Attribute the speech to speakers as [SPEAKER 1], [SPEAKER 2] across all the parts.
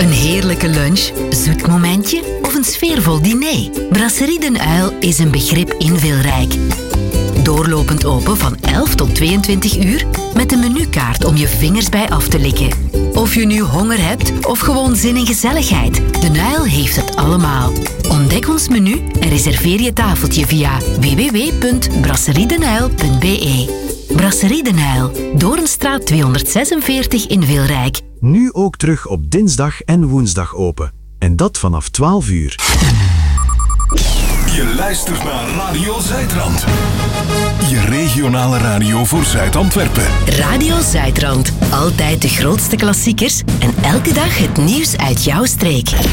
[SPEAKER 1] Een heerlijke lunch, zoet momentje of een sfeervol diner? Brasserie Den Uil is een begrip in Wilrijk. Doorlopend open van 11 tot 22 uur met een menukaart om je vingers bij af te likken. Of je nu honger hebt of gewoon zin in gezelligheid, Den Uil heeft het allemaal. Ontdek ons menu en reserveer je tafeltje via www.brasseriedenuil.be. Brasserie Den Uil, Doornstraat 246 in Wilrijk.
[SPEAKER 2] Nu ook terug op dinsdag en woensdag open. En dat vanaf 12 uur.
[SPEAKER 3] Je luistert naar Radio Zuidrand. Je regionale radio voor Zuid-Antwerpen.
[SPEAKER 1] Radio Zuidrand. Altijd de grootste klassiekers en elke dag het nieuws uit jouw streek.
[SPEAKER 3] 105.1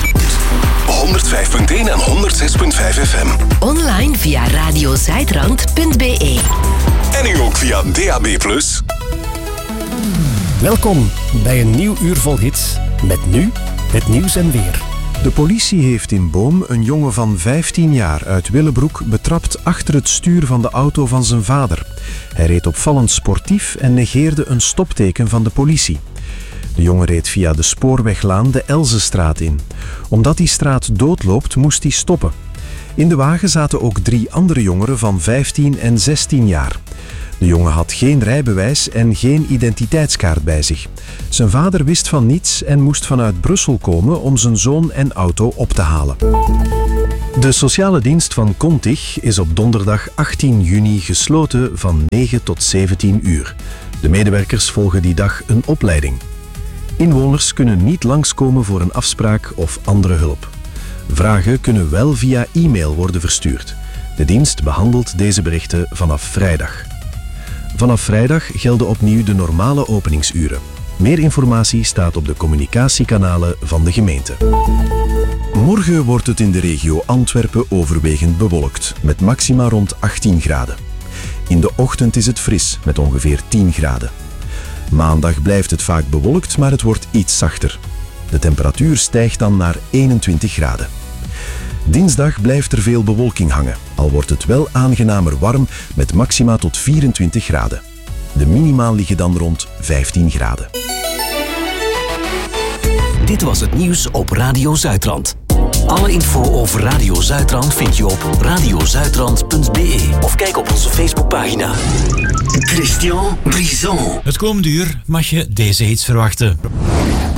[SPEAKER 3] en 106.5 FM.
[SPEAKER 1] Online via radiozuidrand.be.
[SPEAKER 3] En nu ook via DAB+.
[SPEAKER 4] Welkom bij een nieuw uur vol hits. Met nu het nieuws en weer.
[SPEAKER 2] De politie heeft in Boom een jongen van 15 jaar uit Willebroek betrapt achter het stuur van de auto van zijn vader. Hij reed opvallend sportief en negeerde een stopteken van de politie. De jongen reed via de spoorweglaan de Elzestraat in. Omdat die straat doodloopt, moest hij stoppen. In de wagen zaten ook 3 andere jongeren van 15 en 16 jaar. De jongen had geen rijbewijs en geen identiteitskaart bij zich. Zijn vader wist van niets en moest vanuit Brussel komen om zijn zoon en auto op te halen. De sociale dienst van Contig is op donderdag 18 juni gesloten van 9 tot 17 uur. De medewerkers volgen die dag een opleiding. Inwoners kunnen niet langskomen voor een afspraak of andere hulp. Vragen kunnen wel via e-mail worden verstuurd. De dienst behandelt deze berichten vanaf vrijdag. Vanaf vrijdag gelden opnieuw de normale openingsuren. Meer informatie staat op de communicatiekanalen van de gemeente. Morgen wordt het in de regio Antwerpen overwegend bewolkt, met maxima rond 18 graden. In de ochtend is het fris, met ongeveer 10 graden. Maandag blijft het vaak bewolkt, maar het wordt iets zachter. De temperatuur stijgt dan naar 21 graden. Dinsdag blijft er veel bewolking hangen, al wordt het wel aangenamer warm met maxima tot 24 graden. De minima liggen dan rond 15 graden.
[SPEAKER 5] Dit was het nieuws op Radio Zuidrand. Alle info over Radio Zuidrand vind je op radiozuidrand.be of kijk op onze Facebookpagina. Christian Brison.
[SPEAKER 6] Het komende uur mag je deze hits verwachten.